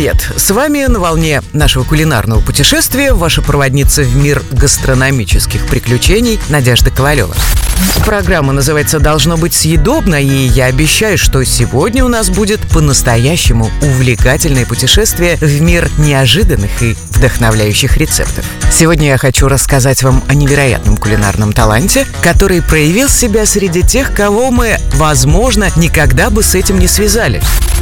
Привет! С вами на волне нашего кулинарного путешествия ваша проводница в мир гастрономических приключений Надежда Ковалева. Программа называется «Должно быть съедобно», и я обещаю, что сегодня у нас будет по-настоящему увлекательное путешествие в мир неожиданных и вдохновляющих рецептов. Сегодня я хочу рассказать вам о невероятном кулинарном таланте, который проявил себя среди тех, кого мы, возможно, никогда бы с этим не связали.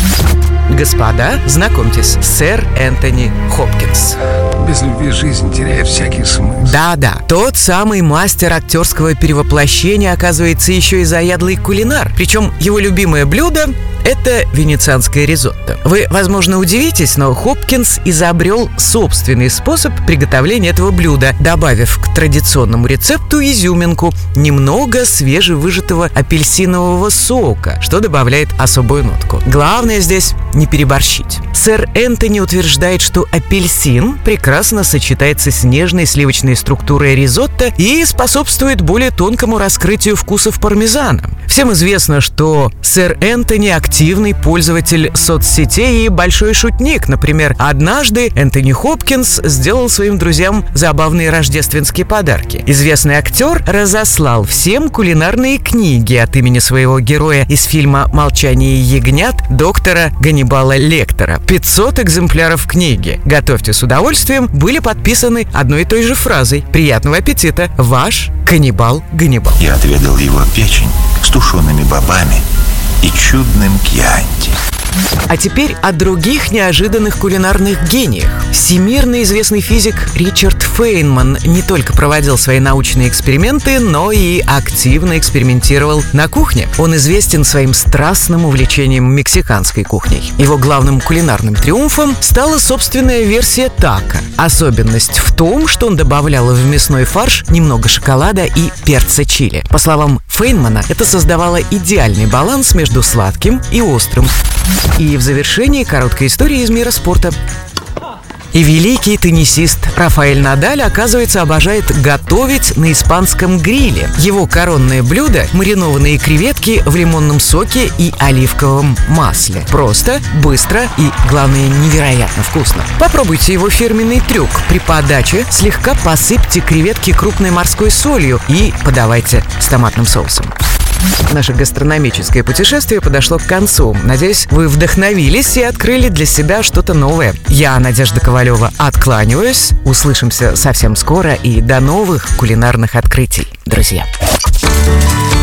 Господа, знакомьтесь, сэр Энтони Хопкинс. Без любви жизнь теряет всякий смысл. Да-да, тот самый мастер актерского перевоплощения, оказывается, еще и заядлый кулинар. Причем его любимое блюдо – это венецианское ризотто. Вы, возможно, удивитесь, но Хопкинс изобрел собственный способ приготовления этого блюда, добавив к традиционному рецепту изюминку – немного свежевыжатого апельсинового сока, что добавляет особую нотку. Главное здесь – не переборщить. Сэр Энтони утверждает, что апельсин прекрасно сочетается с нежной сливочной структурой ризотто и способствует более тонкому раскрытию вкусов пармезана. Всем известно, что сэр Энтони активный пользователь соцсетей и большой шутник. Например, однажды Энтони Хопкинс сделал своим друзьям забавные рождественские подарки. Известный актер разослал всем кулинарные книги от имени своего героя из фильма «Молчание ягнят» доктора Ганнибала Лектора. 500 экземпляров книги, готовьте с удовольствием, были подписаны одной и той же фразой: «Приятного аппетита, ваш каннибал Ганнибал». Я отведал его печень с тушеными бобами и чудным кьянти. А теперь о других неожиданных кулинарных гениях. Всемирно известный физик Ричард Фейнман не только проводил свои научные эксперименты, но и активно экспериментировал на кухне. Он известен своим страстным увлечением мексиканской кухней. Его главным кулинарным триумфом стала собственная версия тако. Особенность в том, что он добавлял в мясной фарш немного шоколада и перца чили. По словам Фейнмана, это создавало идеальный баланс между сладким и острым. И в завершении короткая история из мира спорта. И великий теннисист Рафаэль Надаль, оказывается, обожает готовить на испанском гриле. Его коронное блюдо – маринованные креветки в лимонном соке и оливковом масле. Просто, быстро и, главное, невероятно вкусно. Попробуйте его фирменный трюк. При подаче слегка посыпьте креветки крупной морской солью и подавайте с томатным соусом. Наше гастрономическое путешествие подошло к концу. Надеюсь, вы вдохновились и открыли для себя что-то новое. Я, Надежда Ковалева, откланиваюсь. Услышимся совсем скоро и до новых кулинарных открытий, друзья.